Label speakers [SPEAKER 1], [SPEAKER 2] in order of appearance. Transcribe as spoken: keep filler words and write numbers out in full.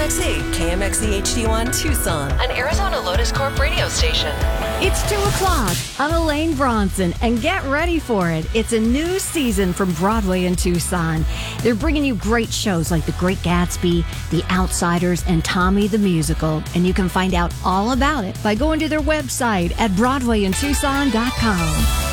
[SPEAKER 1] X E, K M X E H D one, Tucson, an Arizona Lotus Corp radio station.
[SPEAKER 2] It's two o'clock. I'm Elaine Bronson, and get ready for it. It's a new season from Broadway in Tucson. They're bringing you great shows like The Great Gatsby, The Outsiders, and Tommy the Musical. And you can find out all about it by going to their website at broadway in tucson dot com.